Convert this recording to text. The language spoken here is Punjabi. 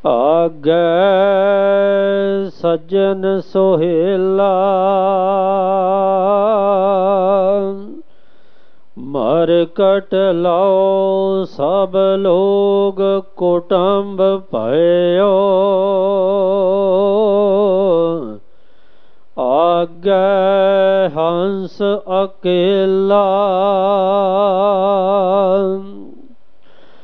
ਆਗੈ ਸੱਜਣ ਸੋਹਿਲਾ ਮਰਕਟ ਲਾਓ ਸਭ ਲੋਗ ਕੁਟੰਬ ਭਇਓ ਆਗੈ ਹੰਸ ਅਕੇਲਾ